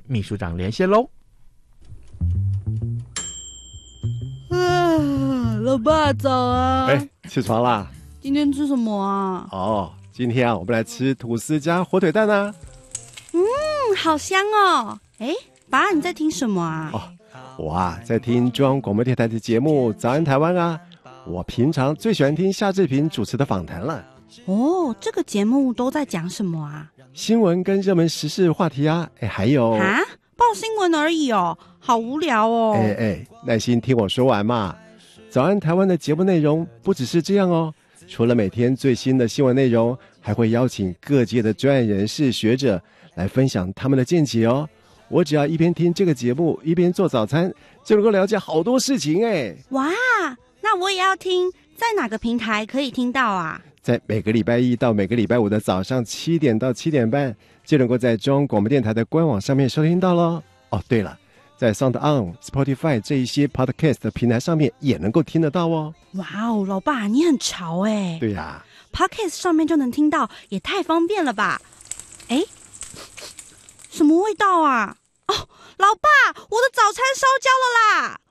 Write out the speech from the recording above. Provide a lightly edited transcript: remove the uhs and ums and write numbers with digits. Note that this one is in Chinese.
秘书长连线喽。 老爸早啊！ 起床啦？ 今天吃什么啊？ 今天我们来吃吐司加火腿蛋啊。 好香哦！爸，你在听什么啊？ 我在听中央广播电台的节目《早安台湾》啊。我平常最喜欢听夏志平主持的访谈了。 这个节目都在讲什么啊？ 新闻跟热门时事话题啊，还有报新闻而已哦，好无聊哦。 耐心听我说完嘛。早安台湾的节目内容不只是这样哦，除了每天最新的新闻内容，还会邀请各界的专业人士、学者来分享他们的见解哦。我只要一边听这个节目，一边做早餐，就能够了解好多事情哇，那我也要听，在哪个平台可以听到啊？ 在每个礼拜一到每个礼拜五的早上7点到7点半，就能够在中央广播电台的官网上面收听到咯。对了，在 SoundOn、Spotify 这一些 Podcast 的平台上面也能够听得到哦。 哇哦，老爸你很潮对呀 ，Podcast 上面就能听到，也太方便了吧？什么味道啊？老爸，我的早餐烧焦了啦！